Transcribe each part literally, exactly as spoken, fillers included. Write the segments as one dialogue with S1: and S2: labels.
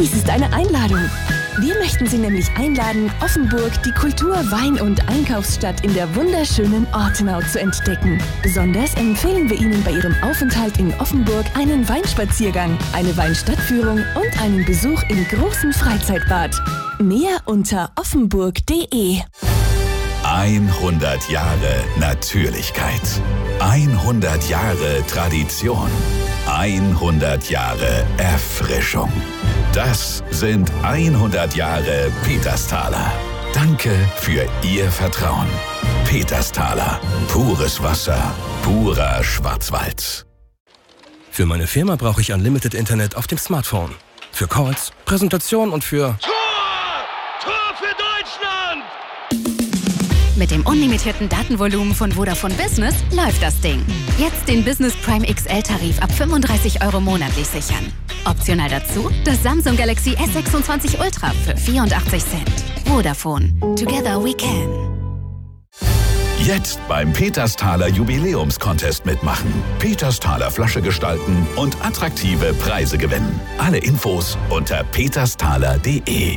S1: Dies ist eine Einladung. Wir möchten Sie nämlich einladen, Offenburg, die Kultur-, Wein- und Einkaufsstadt in der wunderschönen Ortenau zu entdecken. Besonders empfehlen wir Ihnen bei Ihrem Aufenthalt in Offenburg einen Weinspaziergang, eine Weinstadtführung und einen Besuch im großen Freizeitbad. Mehr unter offenburg punkt de.
S2: hundert Jahre Natürlichkeit. hundert Jahre Tradition. hundert Jahre Erfrischung. Das sind hundert Jahre Petersthaler. Danke für Ihr Vertrauen. Petersthaler. Pures Wasser. Purer Schwarzwald.
S3: Für meine Firma brauche ich Unlimited Internet auf dem Smartphone. Für Calls, Präsentation und für...
S4: Tor! Tor für Deutschland!
S5: Mit dem unlimitierten Datenvolumen von Vodafone Business läuft das Ding. Jetzt den Business Prime X L-Tarif ab fünfunddreißig Euro monatlich sichern. Optional dazu das Samsung Galaxy S sechsundzwanzig Ultra für vierundachtzig Cent. Vodafone. Together we can.
S2: Jetzt beim Petersthaler Jubiläumscontest mitmachen. Petersthaler Flasche gestalten und attraktive Preise gewinnen. Alle Infos unter petersthaler punkt de.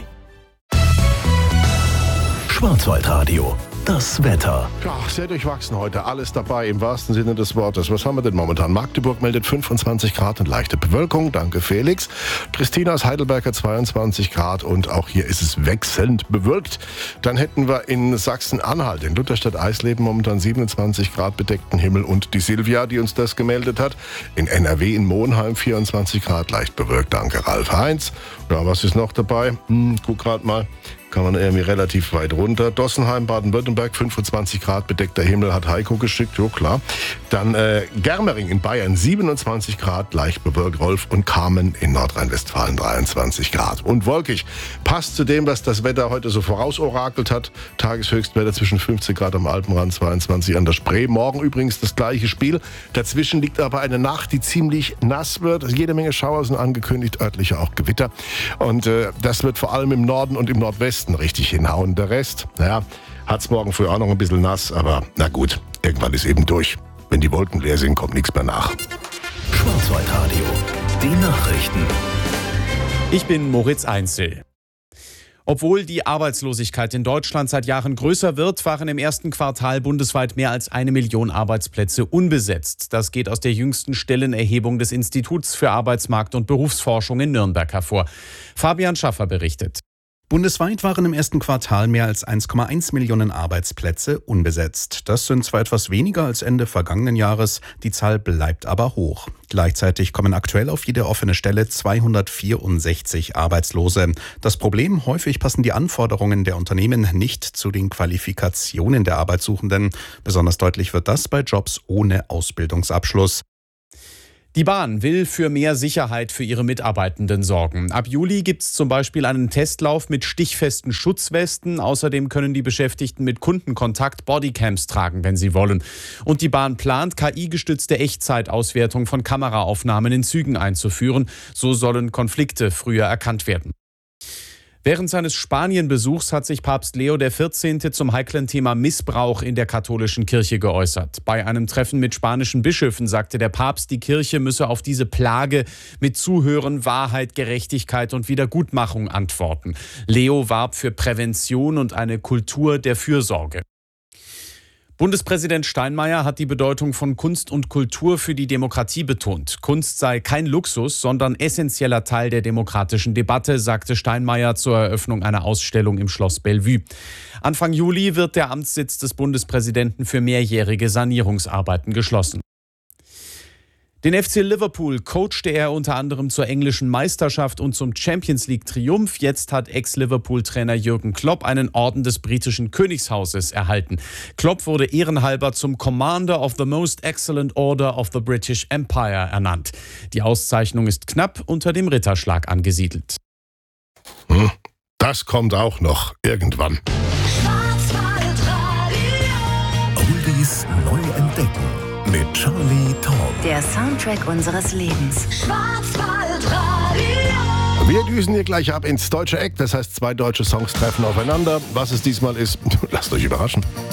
S6: Schwarzwaldradio. Das Wetter.
S7: Ja, sehr durchwachsen heute. Alles dabei im wahrsten Sinne des Wortes. Was haben wir denn momentan? Magdeburg meldet fünfundzwanzig Grad und leichte Bewölkung. Danke, Felix. Christina aus Heidelberg hat zweiundzwanzig Grad und auch hier ist es wechselnd bewölkt. Dann hätten wir in Sachsen-Anhalt, in Lutherstadt-Eisleben momentan siebenundzwanzig Grad bedeckten Himmel und die Silvia, die uns das gemeldet hat. In N R W in Monheim vierundzwanzig Grad leicht bewölkt. Danke, Ralf Heinz. Ja, was ist noch dabei? Hm, guck gerade mal. Kann man irgendwie relativ weit runter. Dossenheim, Baden-Württemberg, fünfundzwanzig Grad, bedeckter Himmel, hat Heiko geschickt, jo klar. Dann äh, Germering in Bayern, siebenundzwanzig Grad, leicht bewölkt. Rolf und Carmen in Nordrhein-Westfalen, dreiundzwanzig Grad. Und wolkig. Passt zu dem, was das Wetter heute so vorausorakelt hat. Tageshöchstwetter zwischen fünfzehn Grad am Alpenrand, zweiundzwanzig an der Spree. Morgen übrigens das gleiche Spiel. Dazwischen liegt aber eine Nacht, die ziemlich nass wird. Jede Menge Schauer sind angekündigt, örtliche auch Gewitter. Und äh, das wird vor allem im Norden und im Nordwesten richtig hinhauen. Der Rest, naja, hat's morgen früh auch noch ein bisschen nass, aber na gut, irgendwann ist eben durch. Wenn die Wolken leer sind, kommt nichts mehr nach.
S6: Schwarzwaldradio. Die Nachrichten.
S8: Ich bin Moritz Einzel. Obwohl die Arbeitslosigkeit in Deutschland seit Jahren größer wird, waren im ersten Quartal bundesweit mehr als eine Million Arbeitsplätze unbesetzt. Das geht aus der jüngsten Stellenerhebung des Instituts für Arbeitsmarkt- und Berufsforschung in Nürnberg hervor. Fabian Schaffer berichtet.
S9: Bundesweit waren im ersten Quartal mehr als eins Komma eins Millionen Arbeitsplätze unbesetzt. Das sind zwar etwas weniger als Ende vergangenen Jahres, die Zahl bleibt aber hoch. Gleichzeitig kommen aktuell auf jede offene Stelle zweihundertvierundsechzig Arbeitslose. Das Problem: häufig passen die Anforderungen der Unternehmen nicht zu den Qualifikationen der Arbeitssuchenden. Besonders deutlich wird das bei Jobs ohne Ausbildungsabschluss.
S8: Die Bahn will für mehr Sicherheit für ihre Mitarbeitenden sorgen. Ab Juli gibt es zum Beispiel einen Testlauf mit stichfesten Schutzwesten. Außerdem können die Beschäftigten mit Kundenkontakt Bodycams tragen, wenn sie wollen. Und die Bahn plant, K I-gestützte Echtzeitauswertung von Kameraaufnahmen in Zügen einzuführen. So sollen Konflikte früher erkannt werden. Während seines Spanienbesuchs hat sich Papst Leo der vierzehnte zum heiklen Thema Missbrauch in der katholischen Kirche geäußert. Bei einem Treffen mit spanischen Bischöfen sagte der Papst, die Kirche müsse auf diese Plage mit Zuhören, Wahrheit, Gerechtigkeit und Wiedergutmachung antworten. Leo warb für Prävention und eine Kultur der Fürsorge. Bundespräsident Steinmeier hat die Bedeutung von Kunst und Kultur für die Demokratie betont. Kunst sei kein Luxus, sondern essentieller Teil der demokratischen Debatte, sagte Steinmeier zur Eröffnung einer Ausstellung im Schloss Bellevue. Anfang Juli wird der Amtssitz des Bundespräsidenten für mehrjährige Sanierungsarbeiten geschlossen. Den F C Liverpool coachte er unter anderem zur englischen Meisterschaft und zum Champions-League-Triumph. Jetzt hat Ex-Liverpool-Trainer Jürgen Klopp einen Orden des britischen Königshauses erhalten. Klopp wurde ehrenhalber zum Commander of the Most Excellent Order of the British Empire ernannt. Die Auszeichnung ist knapp unter dem Ritterschlag angesiedelt.
S7: Hm, das kommt auch noch irgendwann.
S6: Oldies neu entdecken. Mit Charlie Tom.
S5: Der Soundtrack unseres Lebens.
S7: Schwarzwaldradio. Wir düsen hier gleich ab ins deutsche Eck. Das heißt, zwei deutsche Songs treffen aufeinander. Was es diesmal ist, lasst euch überraschen.